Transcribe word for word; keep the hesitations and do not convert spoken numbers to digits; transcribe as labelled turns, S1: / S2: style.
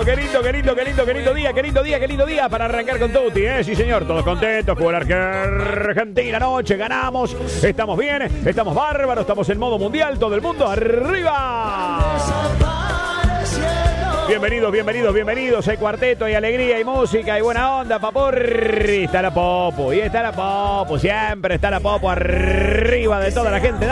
S1: qué lindo, qué lindo, qué lindo, qué lindo día, qué lindo día, qué lindo día para arrancar con Tutti, ¿eh? Sí, señor, todos contentos, jugó la Argentina anoche, ganamos, estamos bien, estamos bárbaros, estamos en modo mundial, todo el mundo arriba. Bienvenidos, bienvenidos, bienvenidos. Hay cuarteto, hay alegría, hay música, hay buena onda, papurri. Está la Popo, y está la Popo, siempre está la Popo arriba de toda la gente.